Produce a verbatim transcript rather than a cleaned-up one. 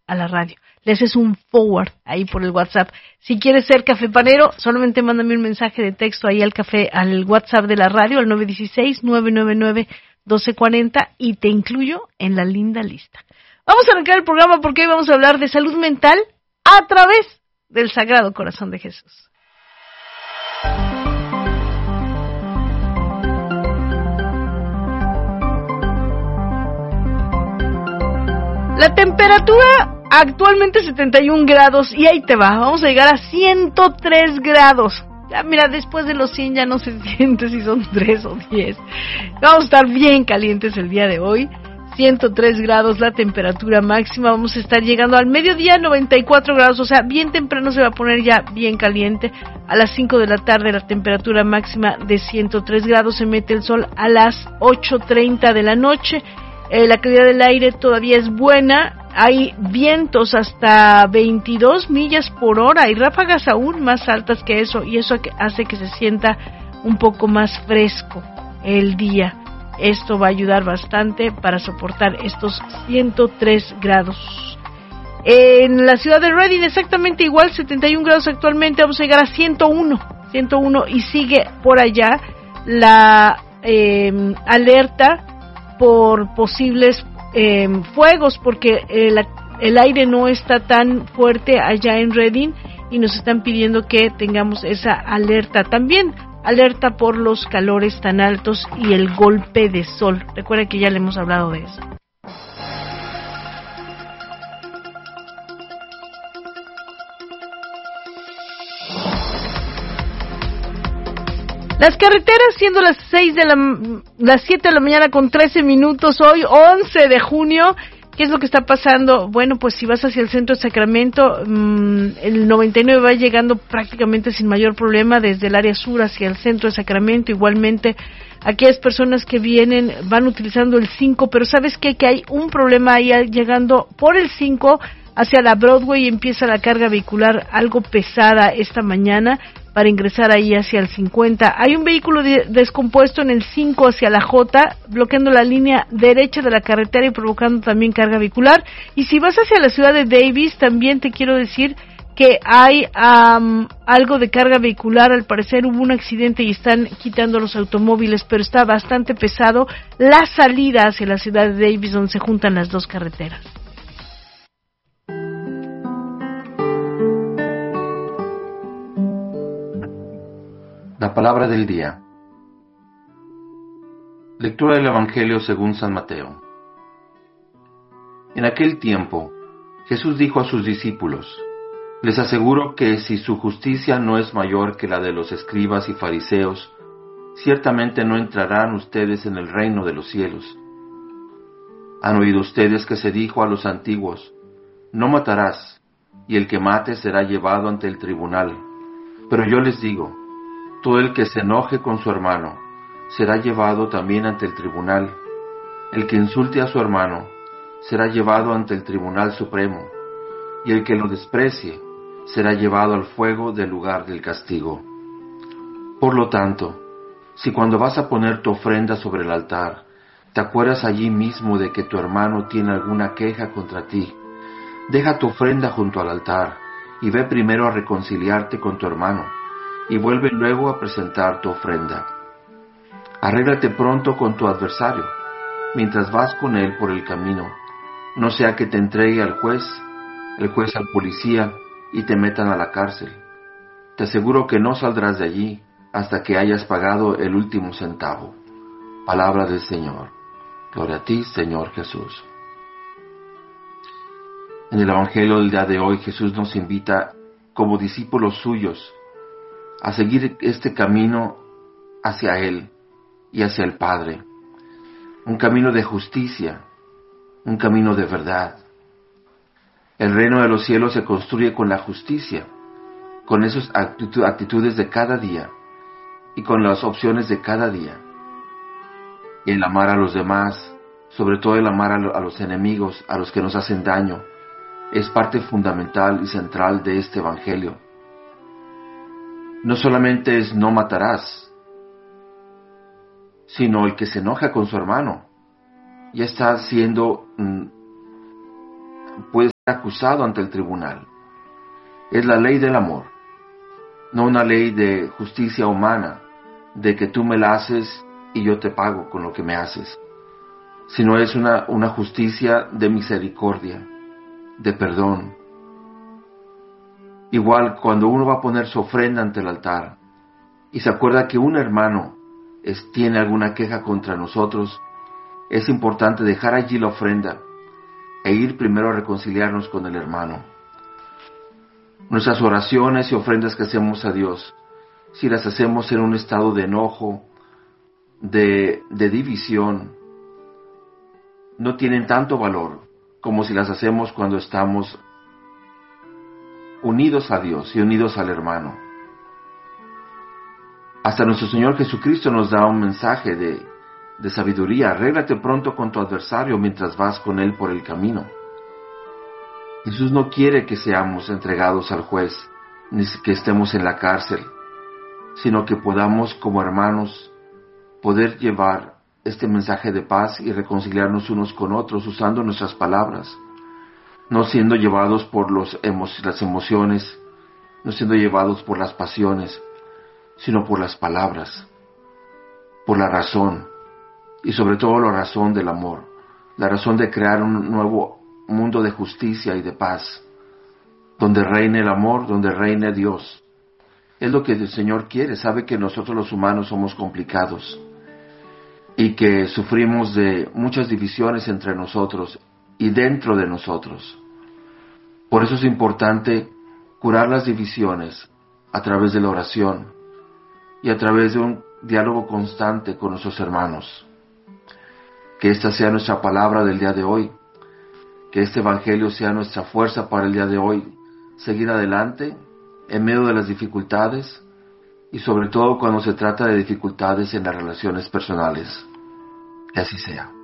a la radio. Le haces un forward ahí por el WhatsApp. Si quieres ser cafepanero, solamente mándame un mensaje de texto ahí al café, al WhatsApp de la radio, al nueve uno seis, nueve nueve nueve, uno dos cuatro cero y te incluyo en la linda lista. Vamos a arrancar el programa porque hoy vamos a hablar de salud mental a través del Sagrado Corazón de Jesús. La temperatura actualmente setenta y un grados y ahí te va, vamos a llegar a ciento tres grados. Ya mira, después de los cien ya no se siente si son tres o diez. Vamos a estar bien calientes el día de hoy. ciento tres grados la temperatura máxima, vamos a estar llegando al mediodía noventa y cuatro grados, o sea, bien temprano se va a poner ya bien caliente. A las cinco de la tarde la temperatura máxima de ciento tres grados, se mete el sol a las ocho treinta de la noche. Eh, la calidad del aire todavía es buena, hay vientos hasta veintidós millas por hora y ráfagas aún más altas que eso, y eso hace que se sienta un poco más fresco el día. Esto va a ayudar bastante para soportar estos ciento tres grados. En la ciudad de Redding exactamente igual, setenta y un grados actualmente, vamos a llegar a ciento uno y sigue por allá la eh, alerta por posibles eh, fuegos, porque eh, la, el aire no está tan fuerte allá en Redding y nos están pidiendo que tengamos esa alerta. También alerta por los calores tan altos y el golpe de sol. Recuerda que ya le hemos hablado de eso. Las carreteras, siendo las seis de la, las siete de la mañana con trece minutos, hoy once de junio, ¿qué es lo que está pasando? Bueno, pues si vas hacia el centro de Sacramento, mmm, el noventa y nueve va llegando prácticamente sin mayor problema desde el área sur hacia el centro de Sacramento. Igualmente, aquellas personas que vienen van utilizando el cinco, pero ¿sabes qué? Que hay un problema ahí llegando por el cinco hacia la Broadway y empieza la carga vehicular algo pesada esta mañana para ingresar ahí hacia el cincuenta. Hay un vehículo de, descompuesto en el cinco hacia la J, bloqueando la línea derecha de la carretera y provocando también carga vehicular. Y si vas hacia la ciudad de Davis, también te quiero decir que hay um, algo de carga vehicular. Al parecer hubo un accidente y están quitando los automóviles, pero está bastante pesado la salida hacia la ciudad de Davis, donde se juntan las dos carreteras. La palabra del día. Lectura del Evangelio según San Mateo. En aquel tiempo, Jesús dijo a sus discípulos: les aseguro que si su justicia no es mayor que la de los escribas y fariseos, ciertamente no entrarán ustedes en el reino de los cielos. Han oído ustedes que se dijo a los antiguos: no matarás, y el que mate será llevado ante el tribunal. Pero yo les digo, todo el que se enoje con su hermano será llevado también ante el tribunal. El que insulte a su hermano será llevado ante el tribunal supremo, y el que lo desprecie será llevado al fuego del lugar del castigo. Por lo tanto, si cuando vas a poner tu ofrenda sobre el altar, te acuerdas allí mismo de que tu hermano tiene alguna queja contra ti, deja tu ofrenda junto al altar y ve primero a reconciliarte con tu hermano, y vuelve luego a presentar tu ofrenda. Arréglate pronto con tu adversario, mientras vas con él por el camino, no sea que te entregue al juez, el juez al policía, y te metan a la cárcel. Te aseguro que no saldrás de allí hasta que hayas pagado el último centavo. Palabra del Señor. Gloria a ti, Señor Jesús. En el Evangelio del día de hoy, Jesús nos invita, como discípulos suyos, a seguir este camino hacia Él y hacia el Padre. Un camino de justicia, un camino de verdad. El reino de los cielos se construye con la justicia, con esas actitudes de cada día y con las opciones de cada día. Y el amar a los demás, sobre todo el amar a los enemigos, a los que nos hacen daño, es parte fundamental y central de este Evangelio. No solamente es no matarás, sino el que se enoja con su hermano ya está siendo, puede acusado ante el tribunal. Es la ley del amor, no una ley de justicia humana, de que tú me la haces y yo te pago con lo que me haces, sino es una, una justicia de misericordia, de perdón. Igual cuando uno va a poner su ofrenda ante el altar y se acuerda que un hermano es, tiene alguna queja contra nosotros, es importante dejar allí la ofrenda e ir primero a reconciliarnos con el hermano. Nuestras oraciones y ofrendas que hacemos a Dios, si las hacemos en un estado de enojo, de, de división, no tienen tanto valor como si las hacemos cuando estamos unidos a Dios y unidos al hermano. Hasta nuestro Señor Jesucristo nos da un mensaje de, de sabiduría. Arréglate pronto con tu adversario mientras vas con él por el camino. Jesús no quiere que seamos entregados al juez, ni que estemos en la cárcel, sino que podamos como hermanos poder llevar este mensaje de paz y reconciliarnos unos con otros usando nuestras palabras, no siendo llevados por los emo- las emociones, no siendo llevados por las pasiones, sino por las palabras, por la razón, y sobre todo la razón del amor, la razón de crear un nuevo mundo de justicia y de paz, donde reine el amor, donde reine Dios. Es lo que el Señor quiere. Sabe que nosotros los humanos somos complicados y que sufrimos de muchas divisiones entre nosotros y dentro de nosotros. Por eso es importante curar las divisiones a través de la oración y a través de un diálogo constante con nuestros hermanos. Que esta sea nuestra palabra del día de hoy, que este evangelio sea nuestra fuerza para el día de hoy, seguir adelante en medio de las dificultades y sobre todo cuando se trata de dificultades en las relaciones personales. Que así sea.